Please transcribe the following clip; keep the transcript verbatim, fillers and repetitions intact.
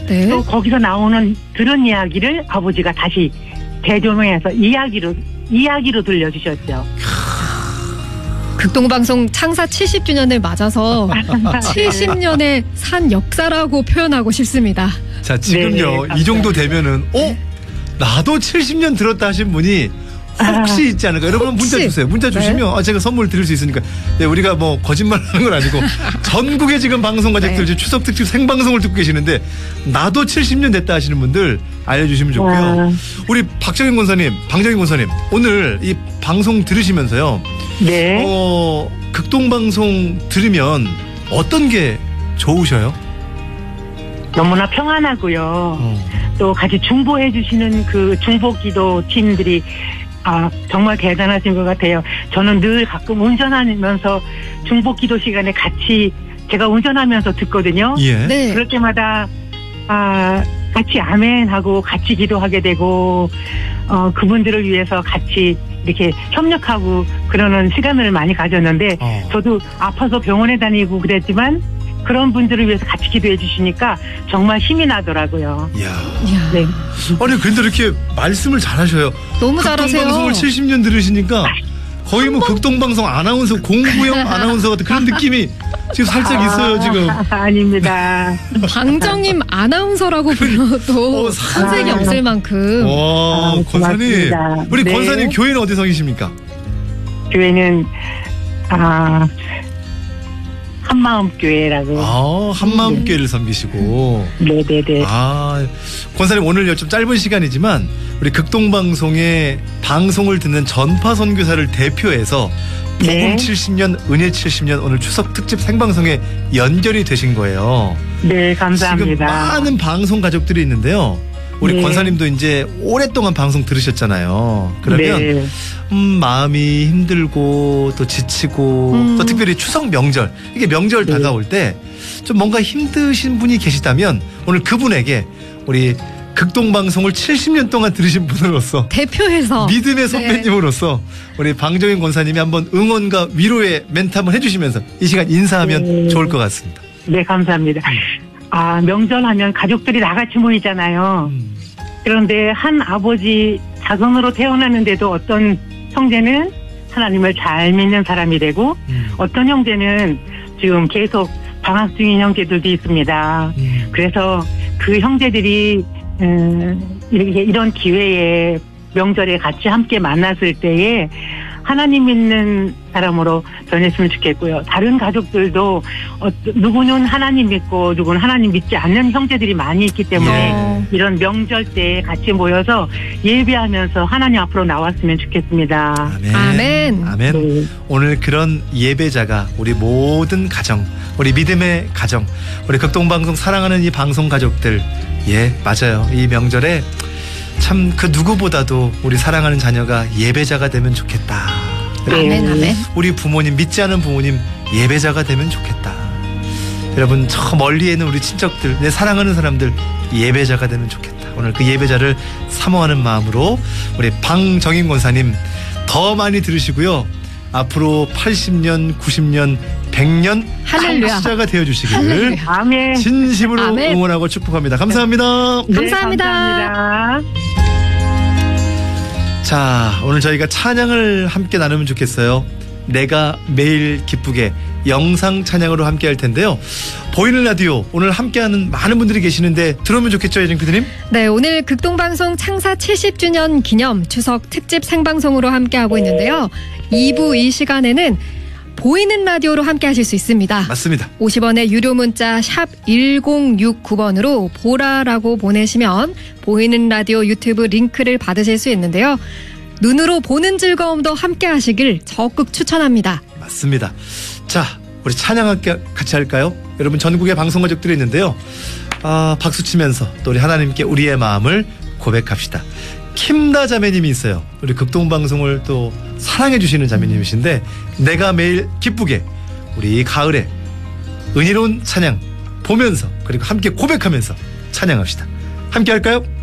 네. 또 거기서 나오는 들은 이야기를 아버지가 다시 재조명해서 이야기로 이야기로 들려주셨죠. 극동방송 창사 칠십 주년을 맞아서 칠십 년의 산 역사라고 표현하고 싶습니다. 자, 지금요. 네네, 이 정도 되면은 어? 나도 칠십 년 들었다 하신 분이 혹시 있지 않을까? 여러분 문자 혹시? 주세요. 문자 주시면 네. 아, 제가 선물 드릴 수 있으니까. 네, 우리가 뭐 거짓말하는 건 아니고 전국의 지금 방송 가족들 네. 지금 추석 특집 생방송을 듣고 계시는데 나도 칠십 년 됐다 하시는 분들 알려주시면 좋고요. 와. 우리 박정인 권사님, 방정인 권사님 오늘 이 방송 들으시면서요. 네. 어, 극동방송 들으면 어떤 게 좋으셔요? 너무나 평안하고요. 어. 또 같이 중보해 주시는 그 중보기도 팀들이 아 정말 대단하신 것 같아요. 저는 늘 가끔 운전하면서 중보기도 시간에 같이 제가 운전하면서 듣거든요. 예. 네. 그럴 때마다 아 같이 아멘하고 같이 기도하게 되고 어 그분들을 위해서 같이 이렇게 협력하고 그러는 시간을 많이 가졌는데 어. 저도 아파서 병원에 다니고 그랬지만 그런 분들을 위해서 같이 기도해 주시니까 정말 힘이 나더라고요. 이야. 이야, 네. 아니 근데 이렇게 말씀을 잘하셔요. 너무 잘하세요. 극동방송을 칠십 년 들으시니까 거의 뭐 극동방송 아나운서 공부형 아나운서 같은 그런 느낌이 지금 살짝 있어요 지금. 아, 아닙니다. 방정임 아나운서라고 불러도 어, 손색이 아. 없을 만큼. 와 아, 권사님, 고맙습니다. 우리 네. 권사님 교회는 어디 성이십니까? 교회는 아 한마음교회라고. 아 한마음교회를 섬기시고. 네네네. 아 권사님 오늘 좀 짧은 시간이지만 우리 극동방송의 방송을 듣는 전파 선교사를 대표해서 복음 네. 칠십 년, 은혜 칠십 년 오늘 추석 특집 생방송에 연결이 되신 거예요. 네, 감사합니다. 지금 많은 방송 가족들이 있는데요. 우리 네. 권사님도 이제 오랫동안 방송 들으셨잖아요. 그러면 네. 음, 마음이 힘들고 또 지치고 음. 또 특별히 추석 명절 이게 명절 네. 다가올 때 좀 뭔가 힘드신 분이 계시다면 오늘 그분에게 우리 극동방송을 칠십 년 동안 들으신 분으로서 대표해서 믿음의 선배님으로서 우리 방정인 권사님이 한번 응원과 위로의 멘트 한번 해주시면서 이 시간 인사하면 네. 좋을 것 같습니다. 네, 감사합니다. 아, 명절하면 가족들이 다 같이 모이잖아요. 음. 그런데 한 아버지 자손으로 태어났는데도 어떤 형제는 하나님을 잘 믿는 사람이 되고 음. 어떤 형제는 지금 계속 방학 중인 형제들도 있습니다. 음. 그래서 그 형제들이 음, 이렇게 이런 기회에 명절에 같이 함께 만났을 때에 하나님 믿는 사람으로 변했으면 좋겠고요. 다른 가족들도 어, 누구는 하나님 믿고 누구는 하나님 믿지 않는 형제들이 많이 있기 때문에 네. 이런 명절 때 같이 모여서 예배하면서 하나님 앞으로 나왔으면 좋겠습니다. 아멘. 아멘. 아멘. 네. 오늘 그런 예배자가 우리 모든 가정, 우리 믿음의 가정, 우리 극동방송 사랑하는 이 방송 가족들, 예, 맞아요. 이 명절에 참 그 누구보다도 우리 사랑하는 자녀가 예배자가 되면 좋겠다. 아멘, 아멘. 우리 부모님, 믿지 않은 부모님 예배자가 되면 좋겠다. 여러분 저 멀리에 있는 우리 친척들, 내 사랑하는 사람들 예배자가 되면 좋겠다. 오늘 그 예배자를 사모하는 마음으로 우리 방정인 권사님 더 많이 들으시고요. 앞으로 팔십 년, 구십 년, 백 년 할렐루야. 청취자가 되어주시기를 할렐루야. 아멘. 진심으로 아멘. 응원하고 축복합니다. 감사합니다. 네, 감사합니다. 감사합니다. 자, 오늘 저희가 찬양을 함께 나누면 좋겠어요. 내가 매일 기쁘게 영상 찬양으로 함께 할 텐데요. 보이는 라디오 오늘 함께하는 많은 분들이 계시는데 들어오면 좋겠죠, 예정 피디님? 네, 오늘 극동방송 창사 칠십 주년 기념 추석 특집 생방송으로 함께하고 있는데요. 이 부 이 시간에는 보이는 라디오로 함께 하실 수 있습니다. 맞습니다. 오십 원의 유료 문자 샵 일공육구 번으로 보라라고 보내시면 보이는 라디오 유튜브 링크를 받으실 수 있는데요. 눈으로 보는 즐거움도 함께 하시길 적극 추천합니다. 맞습니다. 자, 우리 찬양 함께 같이 할까요? 여러분 전국의 방송 가족들이 있는데요. 아, 박수 치면서 또 우리 하나님께 우리의 마음을 고백합시다. 킴다 자매님이 있어요. 우리 극동방송을 또 사랑해 주시는 자매님이신데 내가 매일 기쁘게 우리 가을에 은혜로운 찬양 보면서 그리고 함께 고백하면서 찬양합시다. 함께 할까요?